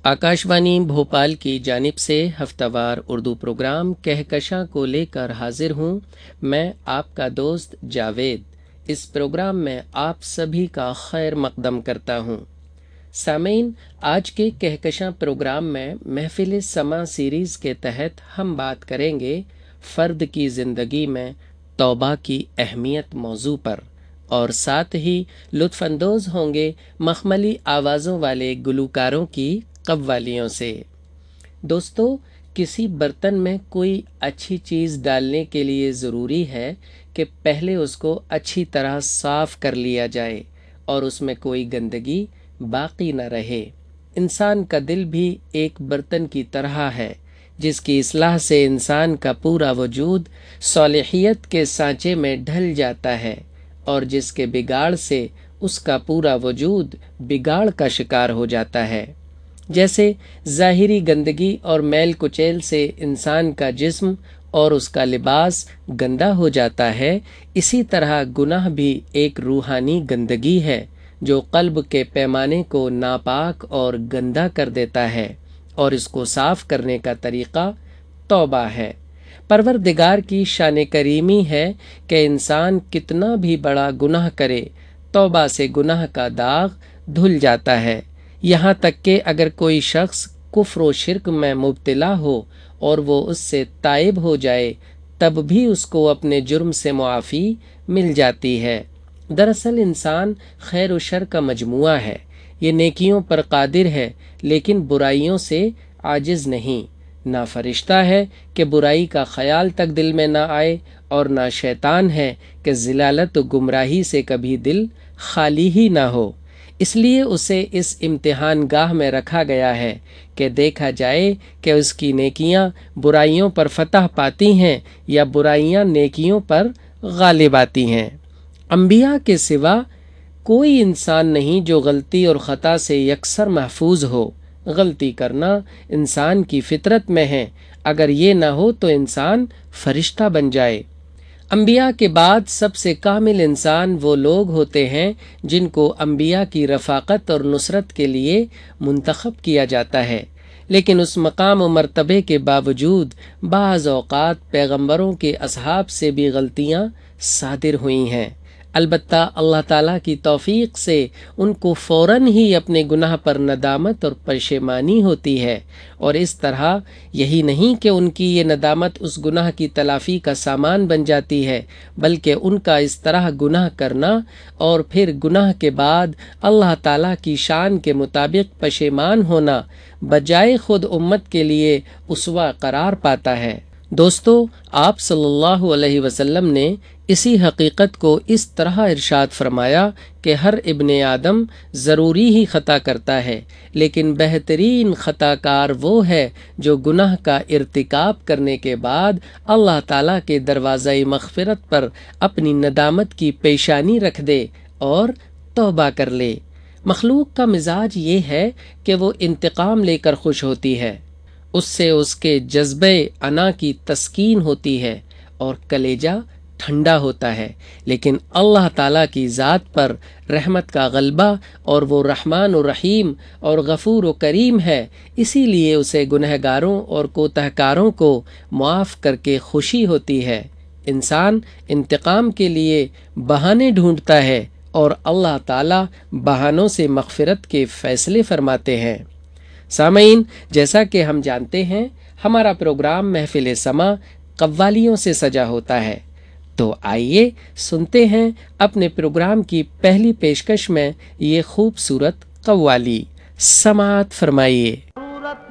आकाशवाणी भोपाल की जानिब से हफ्तावार उर्दू प्रोग्राम कहकशां को लेकर हाजिर हूँ। मैं आपका दोस्त जावेद इस प्रोग्राम में आप सभी का खैर मकदम करता हूँ। सामीन, आज के कहकशां प्रोग्राम में महफिल समा सीरीज़ के तहत हम बात करेंगे फ़र्द की ज़िंदगी में तौबा की अहमियत मौजू पर, और साथ ही लुत्फ़अंदोज़ होंगे मखमली आवाज़ों वाले गुलकारों की कव्वालियों से। दोस्तों, किसी बर्तन में कोई अच्छी चीज़ डालने के लिए ज़रूरी है कि पहले उसको अच्छी तरह साफ़ कर लिया जाए और उसमें कोई गंदगी बाकी न रहे। इंसान का दिल भी एक बर्तन की तरह है जिसकी इस्लाह से इंसान का पूरा वजूद सालिहियत के सांचे में ढल जाता है, और जिसके बिगाड़ से उसका पूरा वजूद बिगाड़ का शिकार हो जाता है। जैसे ज़ाहिरी गंदगी और मैल कुचैल से इंसान का जिस्म और उसका लिबास गंदा हो जाता है, इसी तरह गुनाह भी एक रूहानी गंदगी है जो क़ल्ब के पैमाने को नापाक और गंदा कर देता है, और इसको साफ़ करने का तरीक़ा तौबा है। परवरदिगार की शान करीमी है कि इंसान कितना भी बड़ा गुनाह करे, तौबा से गुनाह का दाग धुल जाता है। यहाँ तक कि अगर कोई शख्स कुफ्र व शिर्क में मुब्तला हो और वो उससे ताइब हो जाए, तब भी उसको अपने जुर्म से मुआफ़ी मिल जाती है। दरअसल इंसान खैर व शर का मजमुआ है। ये नेकियों पर कादिर है लेकिन बुराइयों से आजिज़ नहीं। ना फरिश्ता है कि बुराई का ख्याल तक दिल में ना आए, और ना शैतान है कि ज़िलालत व गुमराही से कभी दिल खाली ही ना हो। इसलिए उसे इस इम्तिहान गाह में रखा गया है कि देखा जाए कि उसकी नेकियां बुराइयों पर फतह पाती हैं या बुराइयां नेकियों पर गालिब आती हैं। अंबिया के सिवा कोई इंसान नहीं जो गलती और ख़ता से यकसर महफूज हो। गलती करना इंसान की फितरत में है। अगर ये ना हो तो इंसान फरिश्ता बन जाए। अंबिया के बाद सबसे कामिल इंसान वो लोग होते हैं जिनको अंबिया की रफ़ाक़त और नुसरत के लिए मुंतखब किया जाता है, लेकिन उस मकाम व मर्तबे के बावजूद बाज़ औक़ात पैगंबरों के असहाब से भी गलतियाँ सादिर हुई हैं। अलबत्ता अल्लाह ताला की तौफ़ीक़ से उनको फ़ौरन ही अपने गुनाह पर नदामत और पशेमानी होती है, और इस तरह यही नहीं कि उनकी ये नदामत उस गुनाह की तलाफ़ी का सामान बन जाती है, बल्कि उनका इस तरह गुनाह करना और फिर गुनाह के बाद अल्लाह ताला की शान के मुताबिक पशेमान होना बजाय खुद उम्मत के लिए उसवा करार पाता है। दोस्तों, आप सल्लल्लाहु अलैहि वसल्लम ने इसी हकीकत को इस तरह इरशाद फरमाया कि हर इब्ने आदम ज़रूरी ही ख़ता करता है, लेकिन बेहतरीन ख़ताकार वो है जो गुनाह का इर्तिकाब करने के बाद अल्लाह ताला के दरवाज़े मग़फ़िरत पर अपनी नदामत की पेशानी रख दे और तौबा कर ले। मखलूक का मिजाज ये है कि वो इंतकाम लेकर खुश होती है। उससे उसके जज्बे अना की तस्कीन होती है और कलेजा ठंडा होता है, लेकिन अल्लाह ताला की ज़ात पर रहमत का गलबा और वो रहमान और रहीम और गफ़ूर और करीम है, इसीलिए उसे गुनहगारों और कोतहकारों को मुआफ़ करके खुशी होती है। इंसान इंतकाम के लिए बहाने ढूंढता है और अल्लाह ताला बहानों से मग़फ़िरत के फ़ैसले फरमाते हैं। सामीन, जैसा कि हम जानते हैं, हमारा प्रोग्राम महफिल समा कव्वालियों से सजा होता है, तो आइए सुनते हैं अपने प्रोग्राम की पहली पेशकश में ये खूबसूरत कव्वाली। समाअत फरमाइए।